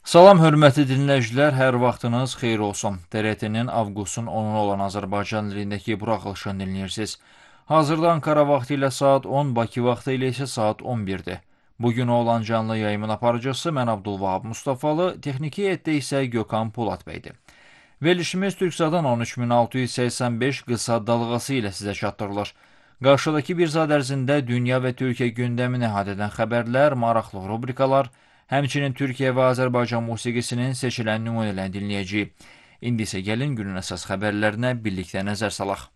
Salam, hörmətli dinləyicilər, hər vaxtınız xeyir olsun. TRT-nin avqustun 10-u olan Azərbaycan dilindəki buraxılışını dinləyirsiniz. Hazırda Ankara vaxtı ilə saat 10, Bakı vaxtı ilə isə saat 11-dir. Bugün olan canlı yayımın aparıcısı mən Abdulvahab Mustafalı, texniki heyətdə isə Gökhan Polat bəydir. Verilişimiz Türksadan 13685 qısa dalğası ilə sizə çatdırılır. Qarşıdakı bir saat ərzində dünya və Türkiyə gündəmini əhatə edən xəbərlər, maraqlı rubrikalar, həmçinin Türkiyə və Azərbaycan musiqisinin seçilən nümunələrini dinləyəcəyik. İndi isə gəlin günün əsas xəbərlərinə birlikdə nəzər salaq.